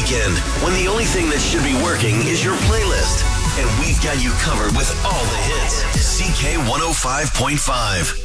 weekend when the only thing that should be working is your playlist. And we've got you covered with all the hits. CK 105.5.